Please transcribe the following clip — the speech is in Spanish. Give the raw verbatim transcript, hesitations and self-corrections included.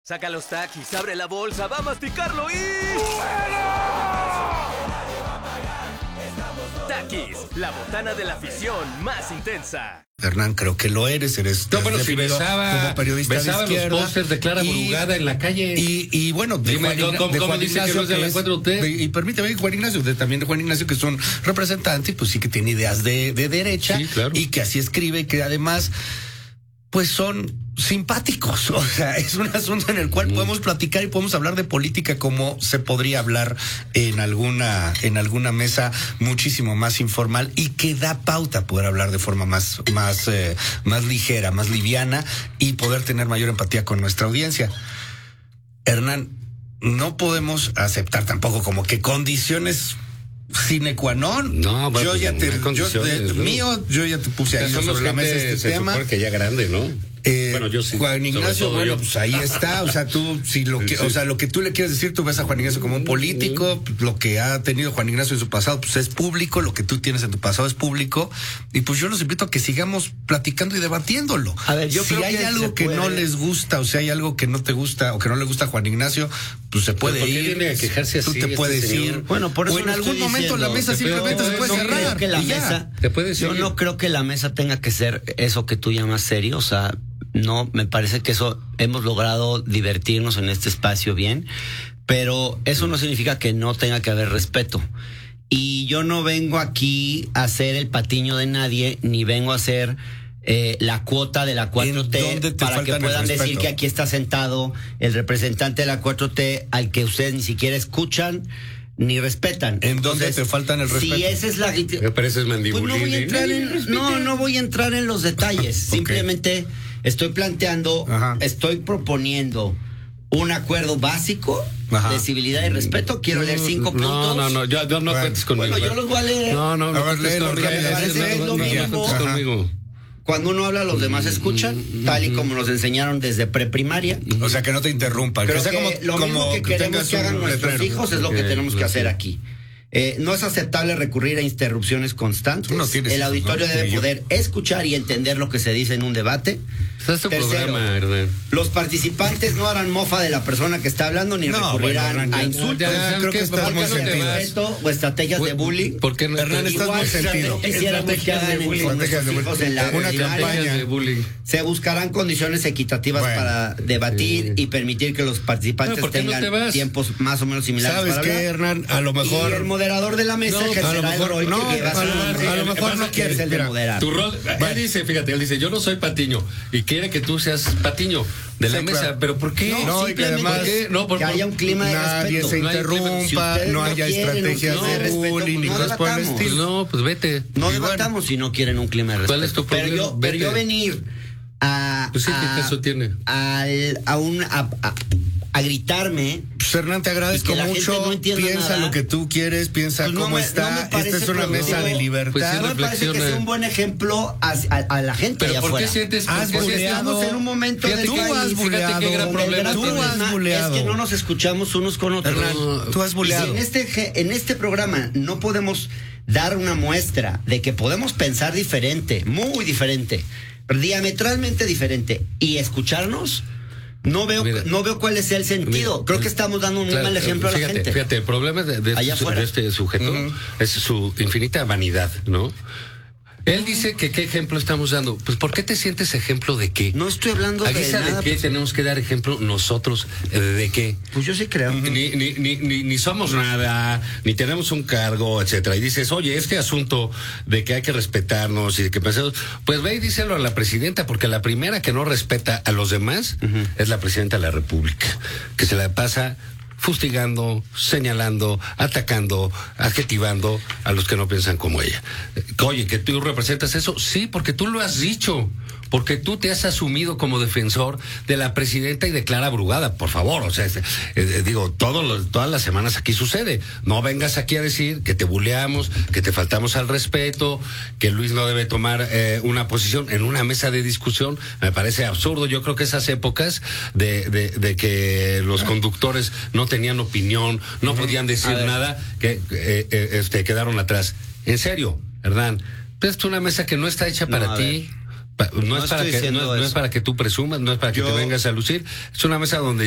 Saca los taquis, abre la bolsa, va a masticarlo y... Taquis, la botana de la afición más intensa. Hernán, creo que lo eres, eres no, bueno, si besaba, como periodista besaba de izquierda, los pósters de Clara Brugada en la calle. Y, y bueno, de Dime, Juan, ¿cómo, de cómo Juan dice Ignacio, que no se que la es, encuentra usted? de, y permíteme, Juan Ignacio, de, también de Juan Ignacio, que son representantes, pues sí que tiene ideas de, de derecha, sí, claro. Y que así escribe, y que además, pues son simpáticos. O sea, es un asunto en el cual mm. podemos platicar y podemos hablar de política como se podría hablar en alguna, en alguna mesa muchísimo más informal y que da pauta a poder hablar de forma más, más, eh, más ligera, más liviana y poder tener mayor empatía con nuestra audiencia. Hernán, no podemos aceptar tampoco como que condiciones sine qua non. No, bueno, yo ya te, yo, de, ¿no? mío, yo ya te puse ahí sobre la mesa este se tema. Que ya grande, ¿no? Eh, bueno, yo sí. Juan Ignacio, bueno, yo. pues ahí está. O sea, tú, si lo que, sí. o sea, lo que tú le quieres decir, tú ves a Juan Ignacio como un político. Lo que ha tenido Juan Ignacio en su pasado, pues es público. Lo que tú tienes en tu pasado es público. Y pues yo los invito a que sigamos platicando y debatiéndolo. A ver, yo si creo hay que algo que puede... no les gusta, o si hay algo que no te gusta o que no le gusta a Juan Ignacio, pues se puede ¿Por qué ir. viene a quejarse tú así te este puedes señor? ir. Bueno, por eso o en no algún estoy momento diciendo, la mesa simplemente se puede no cerrar. Creo que la y ya. mesa, ¿Te puedes yo no creo que la mesa tenga que ser eso que tú llamas serio, o sea, no, me parece que eso hemos logrado divertirnos en este espacio bien, pero eso no significa que no tenga que haber respeto. Y yo no vengo aquí a ser el patiño de nadie, ni vengo a ser eh, la cuota de la cuatro T para que puedan decir que aquí está sentado el representante de la cuatro T al que ustedes ni siquiera escuchan ni respetan. ¿En dónde te faltan el respeto? Si esa es la... Me pareces mandibulín. Pues no voy a entrar en, no, no voy a entrar en los detalles. Okay. Simplemente estoy planteando, Ajá. estoy proponiendo un acuerdo básico Ajá. de civilidad y respeto. Quiero leer cinco puntos. No, no, no, yo, yo no bueno, cuentes conmigo. Bueno, yo los voy a leer. No, no, no. A ver, léelo, léelo, conmigo. Cuando uno habla, los demás escuchan, mm-hmm. tal y como nos enseñaron desde preprimaria. O sea, que no te interrumpan. Creo que sea que como, lo como mismo que, que queremos que hagan nuestros letrero. hijos es lo que tenemos que hacer aquí. Eh, no es aceptable recurrir a interrupciones constantes. No el auditorio eso, ¿no? debe sí, poder yo... escuchar y entender lo que se dice en un debate. Es tu Tercero, programa, Hernán. Los participantes no harán mofa de la persona que está hablando ni no, recurrirán bueno, Hernán, a insultos. Ya, creo que estás muy sentido. O estrategias de bullying. ¿Por qué no? Hernán, estás muy sentido. Quisiéramos que hagan con nuestros hijos en la una campaña de bullying. Se buscarán condiciones equitativas bueno, para debatir sí. y permitir que los participantes no, tengan no tiempos más o menos similares. ¿Sabes para qué, hablar? Hernán? A lo mejor... Y el moderador de la mesa no, ejercerá el rol no, que va a, a, a lo mejor no quieres el de moderar. Tu rol, él dice, fíjate, él dice, yo no soy Patiño y quiere que tú seas Patiño de la sí, mesa, claro. pero ¿por qué? No, no y que además ¿por qué? No, por, que haya un clima de nadie respeto. se interrumpa, no, no haya estrategias de bullying ni cosas por el estilo. No, pues vete. No debatamos si no quieren un clima de respeto. ¿Cuál es tu problema? Pero yo, pero yo venir a pues sí, a, ¿qué caso tiene? A, a un a, a, a gritarme. Pues Hernán, te agradezco mucho. No piensa nada. Lo que tú quieres, piensa pues cómo no me, está. No Esta es una mesa de libertad. Pues sí, no me parece que sea un buen ejemplo a, a, a la gente pero allá ¿por afuera. qué sientes? Has buleado. En un momento fíjate, del tú país, has buleado. Qué gran problema tú has buleado. Es que no nos escuchamos unos con otros. Hernán, tú has buleado. Si en este en este programa no podemos dar una muestra de que podemos pensar diferente, muy diferente, diametralmente diferente y escucharnos. No veo, mira, no veo cuál es el sentido. Mira, Creo que estamos dando un muy claro, mal ejemplo fíjate, a la gente. Fíjate, el problema de, de, este, de este sujeto uh-huh. es su infinita vanidad, ¿no? Él dice que qué ejemplo estamos dando. Pues ¿por qué te sientes ejemplo de qué? No estoy hablando Aquí de nada. ¿De qué pues, tenemos que dar ejemplo nosotros? ¿De qué? Pues yo sí creo. Ni, ni, ni, ni, ni somos nada, ni tenemos un cargo, etcétera. Y dices, oye, este asunto de que hay que respetarnos y de que pensemos, pues ve y díselo a la presidenta, porque la primera que no respeta a los demás uh-huh. es la presidenta de la República, que se la pasa fustigando, señalando, atacando, adjetivando a los que no piensan como ella. Oye, ¿que tú representas eso? Sí, porque tú lo has dicho, porque tú te has asumido como defensor de la presidenta y de Clara Brugada, por favor, o sea, eh, digo, todos los, todas las semanas aquí sucede. No vengas aquí a decir que te buleamos, que te faltamos al respeto, que Luis no debe tomar eh, una posición en una mesa de discusión. Me parece absurdo. Yo creo que esas épocas de, de, de que los conductores no tenían opinión, no podían decir nada, que eh, eh, este, quedaron atrás. En serio, Hernán, pues es una mesa que no está hecha para no, ti. No, no, es para que, no, no es para que tú presumas, no es para que Yo... te vengas a lucir. Es una mesa donde